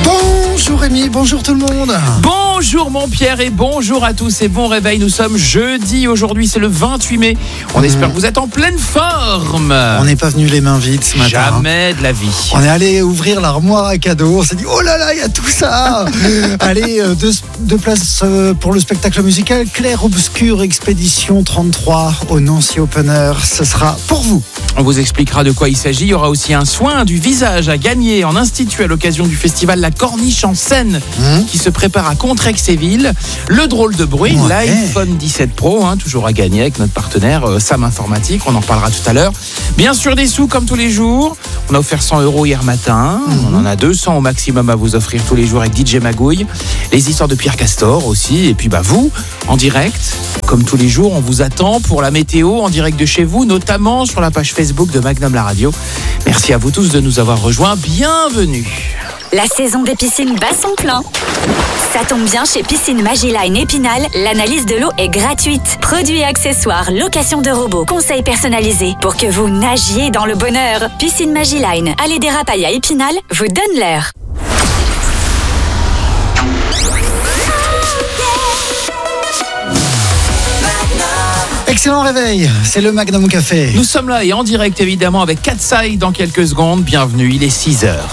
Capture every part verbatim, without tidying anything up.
Bonjour Rémi, bonjour tout le monde. Bonjour mon Pierre et bonjour à tous et bon réveil. Nous sommes jeudi, aujourd'hui c'est le vingt-huit mai. On mmh. espère que vous êtes en pleine forme. On n'est pas venu les mains vides ce matin. Jamais de la vie. On est allé ouvrir l'armoire à cadeaux. On s'est dit oh là là, il y a tout ça. Allez, deux, deux places pour le spectacle musical Clair Obscur Expédition trente-trois au Nancy Open Air. Ce sera pour vous. On vous expliquera de quoi il s'agit. Il y aura aussi un soin du visage à gagner en institut à l'occasion du festival La Corniche en Seine mmh. qui se prépare à Contrexéville. Le drôle de bruit, ouais. l'iPhone dix-sept Pro, hein, toujours à gagner avec notre partenaire euh, Sam Informatique. On en reparlera tout à l'heure. Bien sûr, des sous comme tous les jours. On a offert cent euros hier matin. Mmh. On en a deux cents au maximum à vous offrir tous les jours avec D J Magouille. Les histoires de Pierre Castor aussi. Et puis bah vous, en direct, comme tous les jours, on vous attend pour la météo en direct de chez vous, notamment sur la page Facebook de Magnum La Radio. Merci à vous tous de nous avoir rejoints. Bienvenue. La saison des piscines bat son plein. Ça tombe bien, chez Piscine Magiline Épinal, l'analyse de l'eau est gratuite. Produits et accessoires, location de robots, conseils personnalisés pour que vous nagiez dans le bonheur. Piscine Magiline, allée des Rapailles à Épinal, vous donne l'heure. Excellent réveil, c'est le Magnum Café. Nous sommes là et en direct évidemment avec Katsai dans quelques secondes. Bienvenue, il est six heures.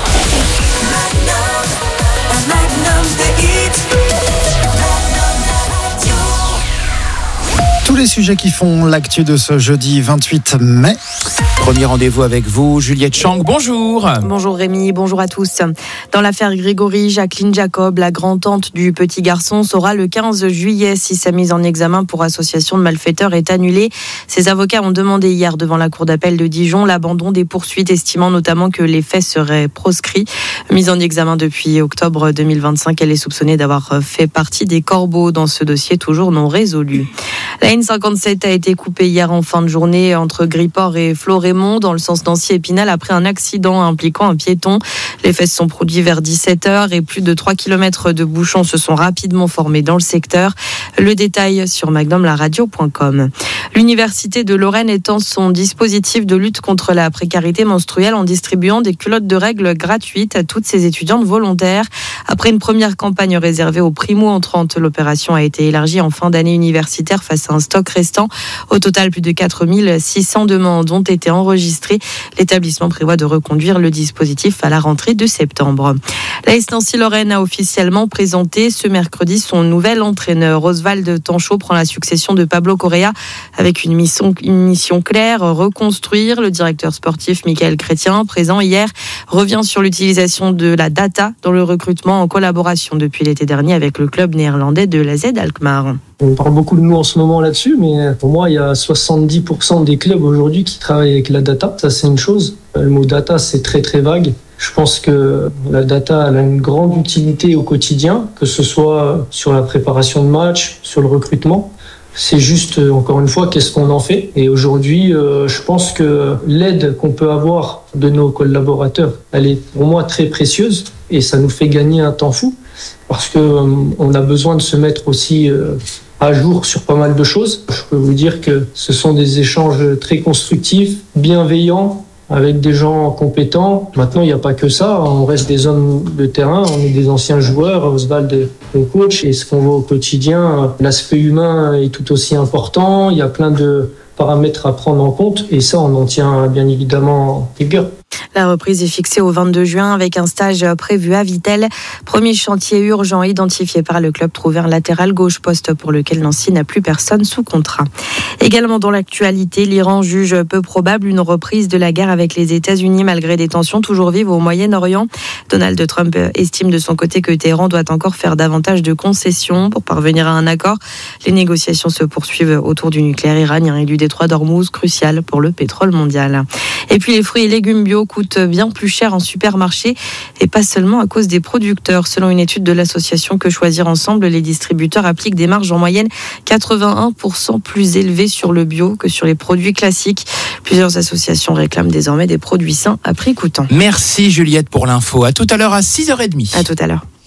Tous les sujets qui font l'actu de ce jeudi vingt-huit mai. Premier rendez-vous avec vous, Juliette Chang, bonjour. Bonjour Rémi, bonjour à tous. Dans l'affaire Grégory, Jacqueline Jacob, la grand-tante du petit garçon, saura le quinze juillet si sa mise en examen pour association de malfaiteurs est annulée. Ses avocats ont demandé hier devant la cour d'appel de Dijon l'abandon des poursuites, estimant notamment que les faits seraient proscrits. Mise en examen depuis octobre deux mille vingt-cinq, elle est soupçonnée d'avoir fait partie des corbeaux dans ce dossier toujours non résolu. La N cinquante-sept a été coupée hier en fin de journée entre Griport et Florémont dans le sens Nancy-Épinal après un accident impliquant un piéton. Les faits se sont produits vers dix-sept heures et plus de trois kilomètres de bouchons se sont rapidement formés dans le secteur. Le détail sur magnum la radio point com. L'Université de Lorraine étend son dispositif de lutte contre la précarité menstruelle en distribuant des culottes de règles gratuites à toutes ses étudiantes volontaires. Après une première campagne réservée aux primo-entrantes, l'opération a été élargie en fin d'année universitaire face à un stock restant. Au total, plus de quatre mille six cents demandes ont été enregistrées. L'établissement prévoit de reconduire le dispositif à la rentrée de septembre. L'A S Nancy-Lorraine a officiellement présenté ce mercredi son nouvel entraîneur. Oswald Tanchot prend la succession de Pablo Correa avec une mission, une mission claire, reconstruire. Le directeur sportif Michael Chrétien, présent hier, revient sur l'utilisation de la data dans le recrutement en collaboration depuis l'été dernier avec le club néerlandais de l'A Z Alkmaar. On parle beaucoup de nous en ce moment là-dessus, mais pour moi, il y a soixante-dix pour cent des clubs aujourd'hui qui travaillent avec la data. Ça, c'est une chose. Le mot data, c'est très, très vague. Je pense que la data elle a une grande utilité au quotidien, que ce soit sur la préparation de matchs, sur le recrutement. C'est juste, encore une fois, qu'est-ce qu'on en fait. Et aujourd'hui, euh, je pense que l'aide qu'on peut avoir de nos collaborateurs, elle est pour moi très précieuse et ça nous fait gagner un temps fou parce que euh, on a besoin de se mettre aussi euh, à jour sur pas mal de choses. Je peux vous dire que ce sont des échanges très constructifs, bienveillants, avec des gens compétents. Maintenant, il n'y a pas que ça. On reste des hommes de terrain, on est des anciens joueurs. Oswald est le coach. Et ce qu'on voit au quotidien, l'aspect humain est tout aussi important. Il y a plein de paramètres à prendre en compte. Et ça, on en tient bien évidemment rigueur. La reprise est fixée au vingt-deux juin avec un stage prévu à Vittel. Premier chantier urgent identifié par le club trouvé un latéral gauche, poste pour lequel Nancy n'a plus personne sous contrat. Également dans l'actualité, l'Iran juge peu probable une reprise de la guerre avec les États-Unis malgré des tensions toujours vives au Moyen-Orient. Donald Trump estime de son côté que Téhéran doit encore faire davantage de concessions pour parvenir à un accord. Les négociations se poursuivent autour du nucléaire iranien et du détroit d'Ormuz, crucial pour le pétrole mondial. Et puis les fruits et légumes bio coûtent bien plus cher en supermarché et pas seulement à cause des producteurs. Selon une étude de l'association Que Choisir Ensemble, les distributeurs appliquent des marges en moyenne quatre-vingt-un pour cent plus élevées sur le bio que sur les produits classiques. Plusieurs associations réclament désormais des produits sains à prix coûtant. Merci Juliette pour l'info. À tout à l'heure à six heures trente. À tout à l'heure.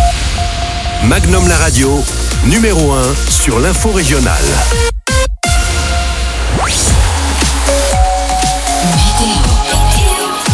Magnum La Radio, numéro un sur l'info régionale.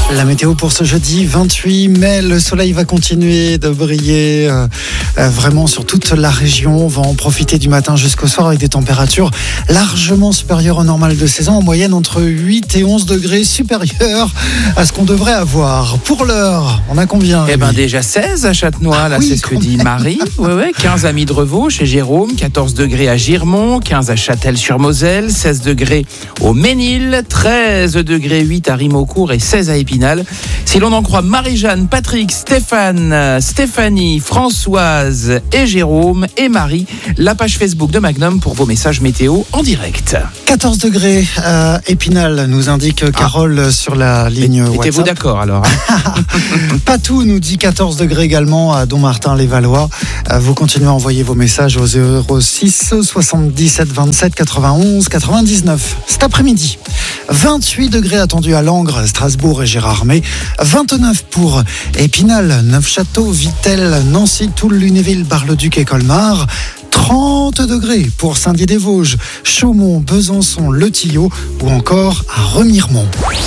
La météo pour ce jeudi vingt-huit mai, le soleil va continuer de briller euh, euh, vraiment sur toute la région. On va en profiter du matin jusqu'au soir avec des températures largement supérieures au normal de saison, en moyenne entre huit et onze degrés supérieures à ce qu'on devrait avoir. Pour l'heure, on a combien? Eh ben déjà seize à Châtenois, ah, là oui, c'est ce que dit Marie. Ouais, ouais, quinze à Midrevaux chez Jérôme, quatorze degrés à Girmont, quinze à Châtel-sur-Moselle, seize degrés au Ménil, treize degrés huit à Rimeaucourt et seize à Épinal. Si l'on en croit Marie-Jeanne, Patrick, Stéphane, Stéphanie, Françoise et Jérôme et Marie, la page Facebook de Magnum pour vos messages météo en direct. quatorze degrés à Épinal, nous indique Carole ah. sur la ligne WhatsApp. Étiez-vous d'accord alors? Patou nous dit quatorze degrés également à Dommartin-les-Valois. Vous continuez à envoyer vos messages au zéro six soixante-dix-sept vingt-sept quatre-vingt-onze quatre-vingt-dix-neuf. Cet après-midi, vingt-huit degrés attendus à Langres, Strasbourg et Gérardmer, vingt-neuf pour Épinal, Neufchâteau, Vittel, Nancy, Toul, Lunéville, Bar-le-Duc et Colmar. trente degrés pour Saint-Dié-des-Vosges, Chaumont, Besançon, Le Tillot ou encore à Remiremont.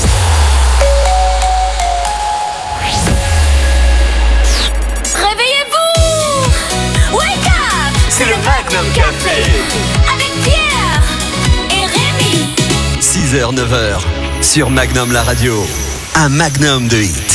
Réveillez-vous! Wake up! C'est le Magnum Café. Avec Pierre et Rémi. six heures neuf heures sur Magnum la radio. Un magnum de hits.